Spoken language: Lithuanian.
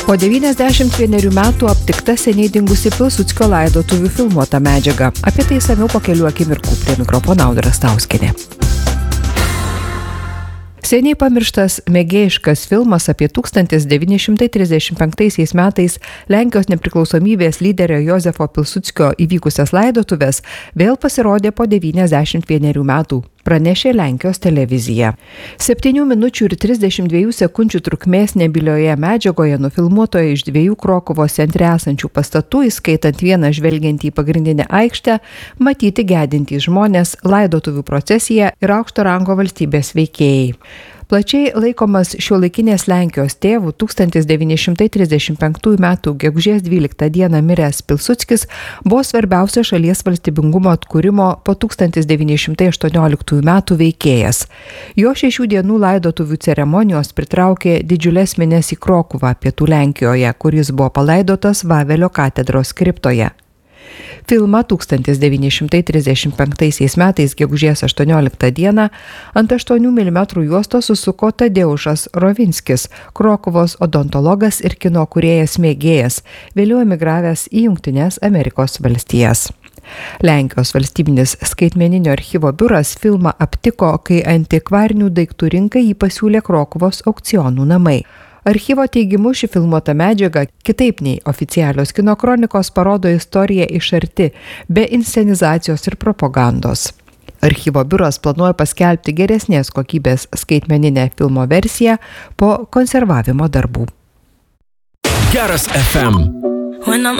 Po 91 metų aptikta seniai dingusi Pilsudskio laidotuvių filmuota medžiaga. Apie tai išsamiau po kelių akimirkų. Prie mikrofono Audra Stauskienė. Seniai pamirštas mėgėjiškas filmas apie 1935 metais Lenkijos nepriklausomybės lyderio Jozefo Pilsudskio įvykusias laidotuvės vėl pasirodė po 91 metų, pranešė Lenkijos televizija. 7 minučių ir 32 sekundžių trukmės nebylioje medžiagoje nufilmuotoje iš 2 Krokuvos centre esančių pastatų, įskaitant vieną žvelgiantį į pagrindinę aikštę, matyti gedintys žmonės, laidotuvių procesija ir aukšto rango valstybės veikėjai. Plačiai laikomas šiuolaikinės Lenkijos tėvų 1935 m. gegužės 12 d. miręs Pilsudskis buvo svarbiausia šalies valstybingumo atkūrimo po 1918 m. veikėjas. Jo 6 dienų laidotuvių ceremonijos pritraukė didžiulės minias į Krokuvą, pietų Lenkijoje, kuris buvo palaidotas Vavelio katedros kriptoje. Filmą 1935 metais gegužės 18 d. ant 8 mm juostos susuko Tadeušas Rovinskis, Krokuvos odontologas ir kino kūrėjas mėgėjas, vėliau emigravęs į Jungtines Amerikos valstijas. Lenkijos valstybinis skaitmeninio archyvo biuras filmą aptiko, kai antikvarinių daiktų rinkai jį pasiūlė Krokuvos aukcionų namai. Archyvo teigimu ši filmuota medžiaga, kitaip nei oficialios kino kronikos, parodo istoriją iš arti, be inscenizacijos ir propagandos. Archyvo biuras planuoja paskelbti geresnės kokybės skaitmeninę filmo versiją po konservavimo darbų. Geras FM.